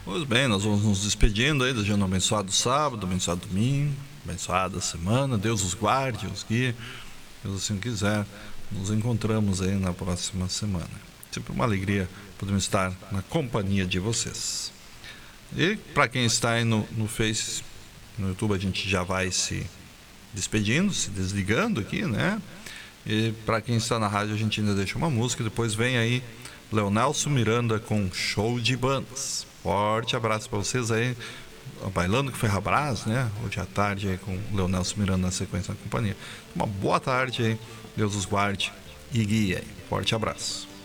Pois bem, nós vamos nos despedindo aí, desejando um abençoado sábado, abençoado domingo, abençoada semana. Deus os guarde, os guie, Deus assim quiser. Nos encontramos aí na próxima semana. Sempre uma alegria podermos estar na companhia de vocês. E para quem está aí no Face, no YouTube, a gente já vai se despedindo, se desligando aqui, né? E para quem está na rádio, a gente ainda deixa uma música. Depois vem aí Leonelson Miranda com Show de Bandas. Forte abraço para vocês aí. Bailando com Ferrabras, né? Hoje à tarde aí com Leonelson Miranda na sequência da companhia. Uma boa tarde aí. Deus os guarde e guie aí. Forte abraço.